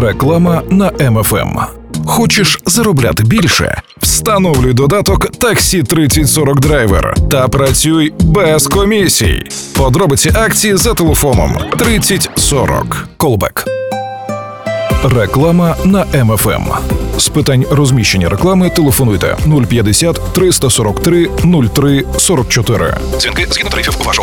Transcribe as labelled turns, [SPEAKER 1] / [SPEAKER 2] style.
[SPEAKER 1] Реклама на МФМ. Хочеш заробляти більше? Встановлюй додаток Taxi 3040 Driver та працюй без комісій. Подробиці акції за телефоном 3040. Callback. Реклама на МФМ. З питань розміщення реклами телефонуйте 050 343 03 44. Дзвінки згідно тарифів вашого